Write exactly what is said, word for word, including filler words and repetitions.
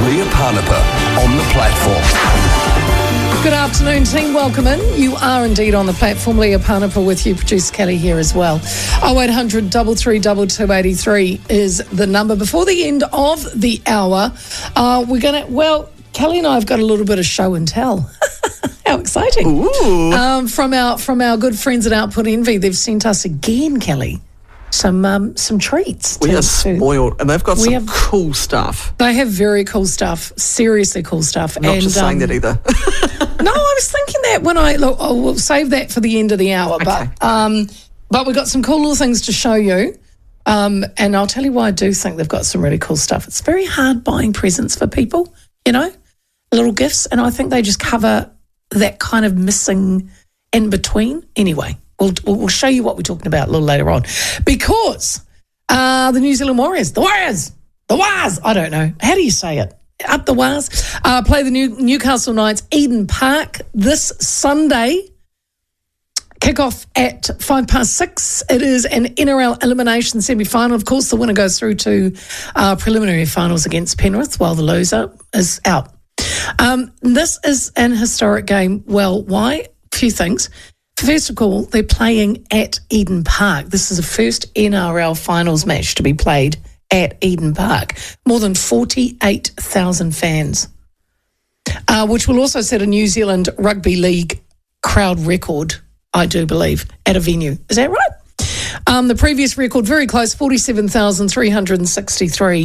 Leah Parnapa on the platform. Good afternoon, team. Welcome in. You are indeed on the platform. Leah Parnapa with you, producer Kelly here as well. oh eight hundred, three three two, two eight three is the number. Before the end of the hour, uh, we're going to, well, Kelly and I have got a little bit of show and tell. How exciting. Ooh. Um, from our from our good friends at Output Envy, they've sent us again, Kelly, some um, some treats. We to, are spoiled, and they've got we some have- cool stuff. They have very cool stuff, seriously cool stuff. I'm not and, just saying um, that either. No, I was thinking that when I look, I will save that for the end of the hour. Okay. But um, but we've got some cool little things to show you, um, and I'll tell you why I do think they've got some really cool stuff. It's very hard buying presents for people, you know, little gifts, and I think they just cover that kind of missing in between. Anyway, we'll we'll show you what we're talking about a little later on, because uh, the New Zealand Warriors, the Warriors, the Wars. I don't know, how do you say it? Up the Wars, uh, play the new Newcastle Knights, Eden Park this Sunday. Kick-off at five past six. It is an N R L elimination semi-final. Of course, the winner goes through to uh, preliminary finals against Penrith, while the loser is out. Um, this is an historic game. Well, why? A few things. First of all, they're playing at Eden Park. This is the first N R L finals match to be played at Eden Park. More than forty-eight thousand fans, uh, which will also set a New Zealand Rugby League crowd record, I do believe, at a venue. Is that right? Um, the previous record, very close, forty-seven thousand three hundred sixty-three